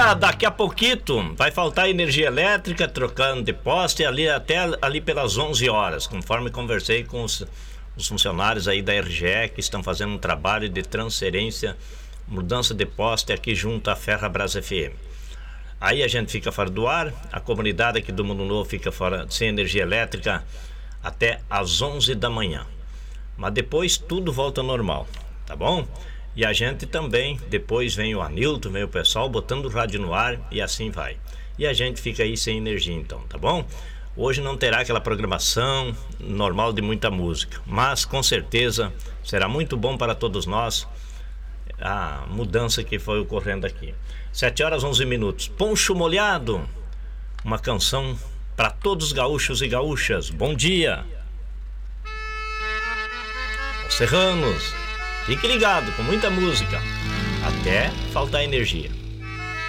Olha, daqui a pouquito vai faltar energia elétrica, trocando de poste até ali pelas 11 horas, conforme conversei com os funcionários aí da RGE que estão fazendo um trabalho de transferência, mudança de poste aqui junto à Ferrabras FM. Aí a gente fica fora do ar, a comunidade aqui do Mundo Novo fica fora, sem energia elétrica até às 11 da manhã. Mas depois tudo volta ao normal, tá bom? E a gente também, depois vem o Anilton, vem o pessoal botando o rádio no ar e assim vai. E a gente fica aí sem energia então, tá bom? Hoje não terá aquela programação normal de muita música, mas com certeza será muito bom para todos nós a mudança que foi ocorrendo aqui. 7 horas 11 minutos. Poncho Molhado, uma canção para todos os gaúchos e gaúchas. Bom dia. Os serranos, fique ligado com muita música até faltar energia.